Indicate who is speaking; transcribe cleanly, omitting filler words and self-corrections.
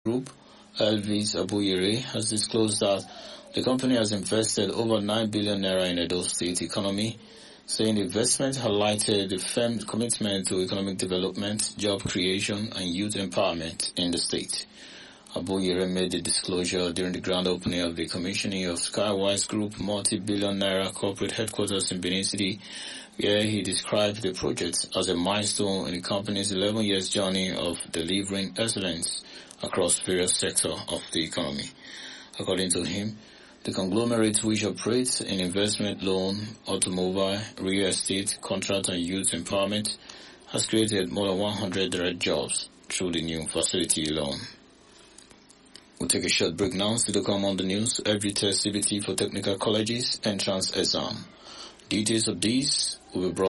Speaker 1: Group, Elvis Abuyere, has disclosed that the company has invested over 9 billion naira in Edo State economy, saying the investment highlighted the firm's commitment to economic development, job creation, and youth empowerment in the state. Abuyere made the disclosure during the grand opening of the commissioning of Skywise Group multi-billion naira corporate headquarters in Benin City, where he described the project as a milestone in the company's 11 years journey of delivering excellence across various sectors of the economy. According to him, the conglomerate, which operates in investment loan, automobile, real estate, contract and youth empowerment, has created more than 100 direct jobs through the new facility alone. We'll take a short break now. Still to come on the news, every test CBT for technical colleges entrance exam. Details of these will be brought